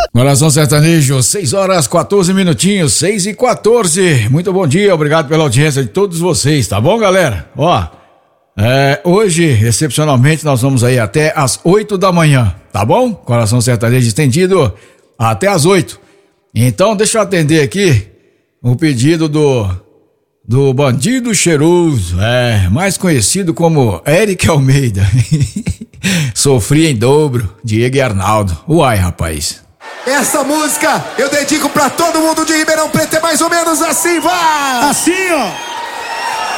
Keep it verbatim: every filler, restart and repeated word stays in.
Coração Sertanejo, seis horas quatorze minutinhos, seis e quatorze. Muito bom dia, obrigado pela audiência de todos vocês, tá bom, galera? Ó, é, hoje, excepcionalmente, nós vamos aí até as oito da manhã, tá bom? Coração Sertanejo estendido até as oito. Então, deixa eu atender aqui o pedido do do Bandido Cheiroso, é, mais conhecido como Eric Almeida. Sofri em dobro, Diego e Arnaldo. Uai, rapaz. Essa música eu dedico pra todo mundo de Ribeirão Preto, é mais ou menos assim, vai! Assim, ó!